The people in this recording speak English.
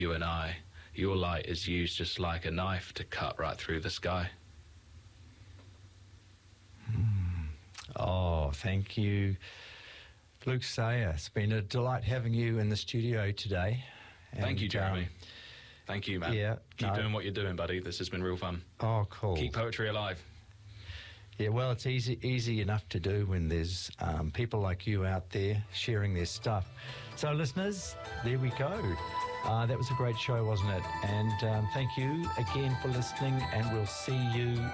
you and I, your light is used just like a knife to cut right through the sky. Oh, thank you, Luke Sayer. It's been a delight having you in the studio today. Thank you, Jeremy. Thank you, man. Yeah, Keep doing what you're doing, buddy. This has been real fun. Oh, cool. Keep poetry alive. Yeah, well, it's easy enough to do when there's people like you out there sharing their stuff. So, listeners, there we go. That was a great show, wasn't it? And thank you again for listening, and we'll see you